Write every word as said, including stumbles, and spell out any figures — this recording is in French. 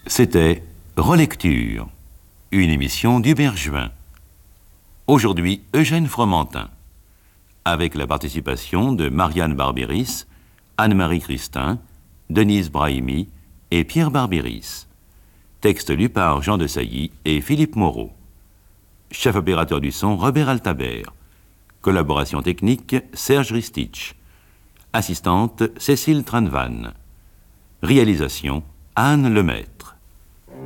C'était Relecture, une émission d'Hubert Juin. Aujourd'hui, Eugène Fromentin, avec la participation de Marianne Barbiris, Anne-Marie Christin, Denise Brahimi et Pierre Barbiris. Texte lu par Jean de Sailly et Philippe Moreau. Chef opérateur du son, Robert Altabert. Collaboration technique, Serge Ristich. Assistante, Cécile Tranvan. Réalisation, Anne Lemaitre.